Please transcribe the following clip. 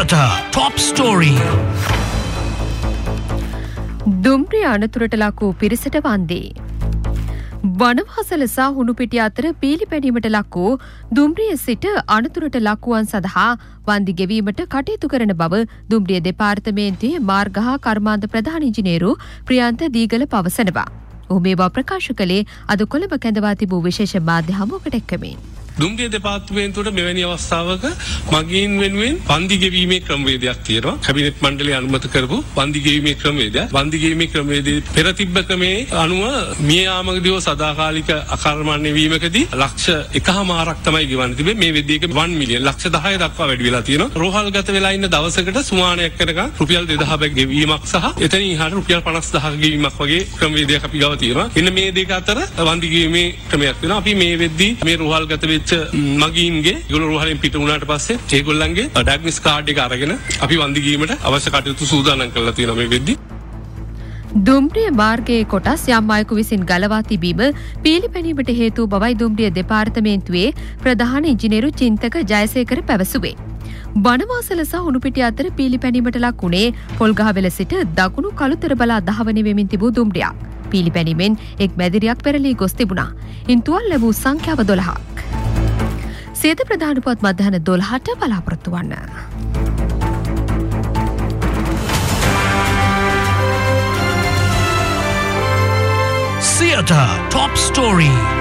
Theatre Top Story. දුම්රිය අනතුරට ලක් වූ පිරිසට වන්දේ. වනවාසල සහ හුණුපිටිය අතර පීලිපැනීමට ලක් වූ දුම්රිය සිට අනතුරට ලක්වුවන් සඳහා වන්දි ගෙවීමට කටයුතු කරන බව දුම්රිය දෙපාර්තමේන්තුවේ මාර්ග හා කර්මාන්ත ප්‍රධාන ඉංජිනේරු ප්‍රියන්ත දීගල පවසනවා. ඔහු මේවා ප්‍රකාශ කළේ අද කොළඹ කැඳවා තිබූ විශේෂ මාධ්‍ය හමුවකට එක්කමින්. දුම්රිය දෙපාර්තමේන්තුවට මෙවැනි අවස්ථාවක මගීන් වෙනුවෙන් වන්දි ගෙවීමේ ක්‍රමවේදයක් තියෙනවා. කැබිනට් මණ්ඩලය අනුමත කරපු වන්දි ගෙවීමේ ක්‍රමවේදය. වන්දි ගෙවීමේ ක්‍රමවේදයේ පෙර තිබ්බ ක්‍රමයේ අනුව මිය යාමකදී සදාකාලික අකර්මණ්‍ය වීමකදී ලක්ෂ 1.5ක් තමයි ගෙවන්න තිබෙන්නේ. මේ වෙද්දී 1 මිලියන් ලක්ෂ 10 දක්වා වැඩි වෙලා තියෙනවා. රෝහල් ගත වෙලා ඉන්න දවසකට සුමානයක් කරනකම් රුපියල් 2000ක් ගෙවීමක් සහ එතනින් එහාට රුපියල් 50000ක ගෙවීමක් වගේ ක්‍රමවේදයක් අපි ගාව තියෙනවා. එන්න මේ දෙක අතර වන්දි ගෙවීමේ ක්‍රමයක් වෙනවා. අපි මේ වෙද්දී මේ රෝහල් ගත මගීන්ගේ ඒගොල්ලෝ රෝහලෙන් පිට වුණාට පස්සේ ඒගොල්ලන්ගේ ඩයග්නොස් කාඩ් එක අරගෙන අපි වන්දි ගීමට අවශ්‍ය කටයුතු සූදානම් කරලා තියෙනවා මේ වෙද්දී. දුම්රිය මාර්ගයේ කොටස් යම් අයෙකු විසින් ගලවා තිබීම පීලිපැනීමට හේතු බවයි දුම්රිය දෙපාර්තමේන්තුවේ ප්‍රධාන ඉංජිනේරු චින්තක ජයසේකර පැවසුවේ. වනවාසල සහ හුණුපිටිය අතර පීලිපැනීමට ලක් වුණේ පොල්ගහවෙල සිට දකුණු කළුතර බලා දහවන වෙමින් තිබූ දුම්රියක්. පීලිපැනීමෙන් එක් මැදිරියක් පෙරළී ගොස් තිබුණා. ඉන් තුවාල ලැබූ සංඛ්‍යාව 12ක්. සේද ප්‍රධාන පුවත් මධ්‍යහන 12ට බලාපොරොත්තු වන්න. Theatre Top Story.